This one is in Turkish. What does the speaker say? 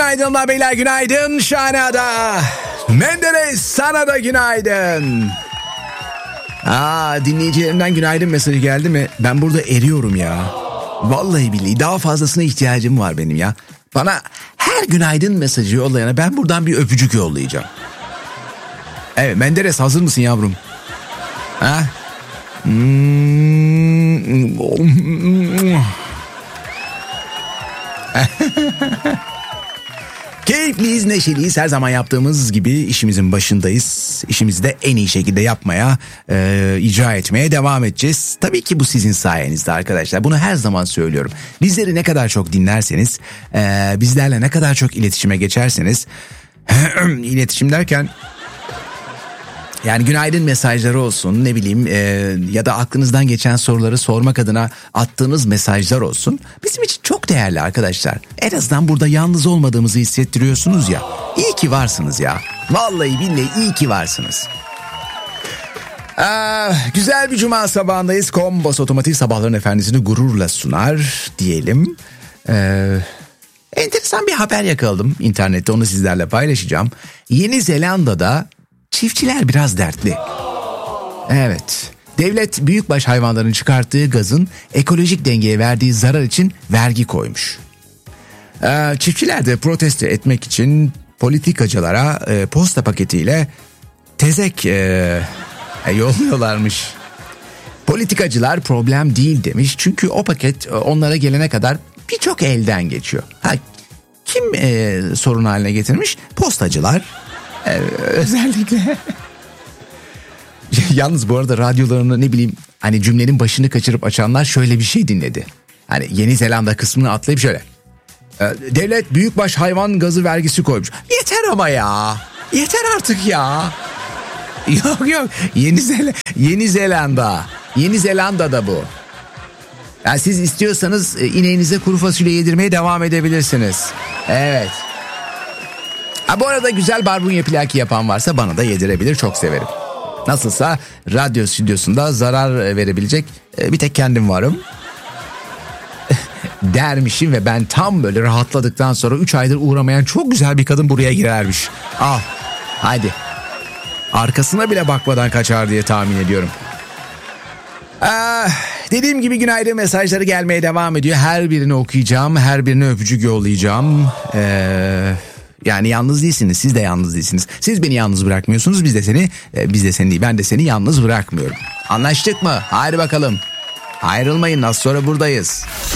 Günaydınlar beyler, günaydın Şahanada. Menderes, sana da günaydın. Dinleyicilerimden günaydın mesajı geldi mi? Ben burada eriyorum ya. Vallahi billahi daha fazlasına ihtiyacım var benim ya. Bana her günaydın mesajı yollayana ben buradan bir öpücük yollayacağım. Evet Menderes, hazır mısın yavrum? Ha? Keyifliyiz, neşeliyiz. Her zaman yaptığımız gibi işimizin başındayız. İşimizi de en iyi şekilde yapmaya, icra etmeye devam edeceğiz. Tabii ki bu sizin sayenizde arkadaşlar. Bunu her zaman söylüyorum. Bizleri ne kadar çok dinlerseniz, bizlerle ne kadar çok iletişime geçerseniz, iletişim derken... Yani günaydın mesajları olsun, ne bileyim ya da aklınızdan geçen soruları sormak adına attığınız mesajlar olsun. Bizim için çok değerli arkadaşlar. En azından burada yalnız olmadığımızı hissettiriyorsunuz ya. İyi ki varsınız ya. Vallahi billahi iyi ki varsınız. Güzel bir cuma sabahındayız. Kombos Otomotiv sabahların efendisini gururla sunar diyelim. Enteresan bir haber yakaladım internette, onu sizlerle paylaşacağım. Yeni Zelanda'da çiftçiler biraz dertli. Evet. Devlet büyükbaş hayvanların çıkarttığı gazın ekolojik dengeye verdiği zarar için vergi koymuş. Çiftçiler de protesto etmek için politikacılara posta paketiyle tezek yolluyorlarmış. Politikacılar problem değil demiş. Çünkü o paket onlara gelene kadar birçok elden geçiyor. Kim sorun haline getirmiş? Postacılar. Özellikle. Yalnız bu arada radyolarını ne bileyim hani cümlenin başını kaçırıp açanlar şöyle bir şey dinledi. Hani Yeni Zelanda kısmını atlayıp şöyle. Devlet büyükbaş hayvan gazı vergisi koymuş. Yeter ama ya. Yeter artık ya. Yok. Yeni Zelanda. Yeni Zelanda'da bu. Yani siz istiyorsanız ineğinize kuru fasulye yedirmeye devam edebilirsiniz. Evet. Bu arada güzel barbunya plaki yapan varsa bana da yedirebilir, çok severim. Nasılsa radyo stüdyosunda zarar verebilecek bir tek kendim varım. Dermişim ve ben tam böyle rahatladıktan sonra 3 aydır uğramayan çok güzel bir kadın buraya girermiş. Al haydi. Arkasına bile bakmadan kaçar diye tahmin ediyorum. Dediğim gibi günaydın mesajları gelmeye devam ediyor. Her birini okuyacağım, her birine öpücük yollayacağım. Yani yalnız değilsiniz, siz de yalnız değilsiniz. Siz beni yalnız bırakmıyorsunuz, biz de seni değil, ben de seni yalnız bırakmıyorum. Anlaştık mı? Haydi bakalım. Ayrılmayın, az sonra buradayız.